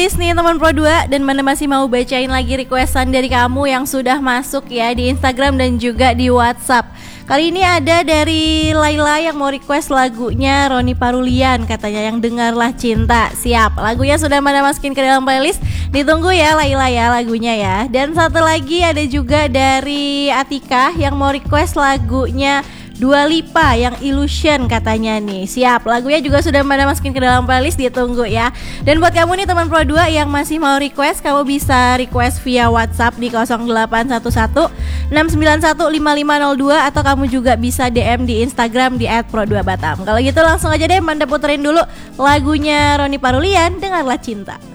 Nih teman Pro 2, dan mana masih mau bacain lagi requestan dari kamu yang sudah masuk ya di Instagram dan juga di WhatsApp. Kali ini ada dari Laila yang mau request lagunya Roni Parulian, katanya yang Dengarlah Cinta. Siap, lagunya sudah mana masukin ke dalam playlist. Ditunggu ya Laila ya lagunya ya. Dan satu lagi ada juga dari Atika yang mau request lagunya Dua Lipa yang Illusion katanya nih. Siap, lagunya juga sudah pada masukin ke dalam playlist, ditunggu ya. Dan buat kamu nih teman Pro 2 yang masih mau request, kamu bisa request via WhatsApp di 0811 691 5502 atau kamu juga bisa DM di Instagram di @pro2batam. Kalau gitu langsung aja deh Manda puterin dulu lagunya Roni Parulian, Dengarlah Cinta.